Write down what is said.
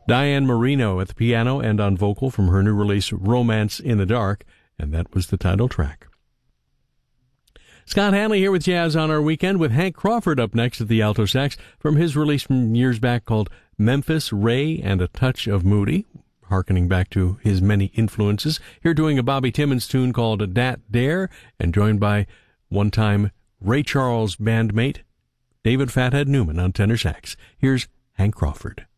Diane Marino at the piano and on vocal from her new release Romance in the Dark, and that was the title track. Scott Hanley here with Jazz on Our Weekend, with Hank Crawford up next at the alto sax from his release from years back called Memphis, Ray, and a Touch of Moody, harkening back to his many influences. Here doing a Bobby Timmons tune called Dat Dare, and joined by one-time Ray Charles bandmate David Fathead Newman on tenor sax. Here's Hank Crawford.